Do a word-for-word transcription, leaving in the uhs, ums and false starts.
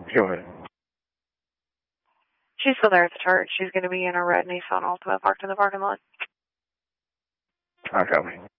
Go ahead. She's still there at the church. She's going to be in a red Nissan Altima parked in the parking lot. I copy.